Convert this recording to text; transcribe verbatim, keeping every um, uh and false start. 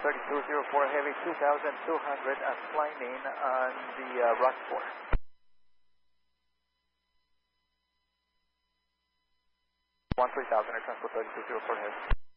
thirty-two oh four Heavy, two thousand two hundred and climbing on the uh, Rockport. one three thousand, Air Transport thirty-two oh four Heavy.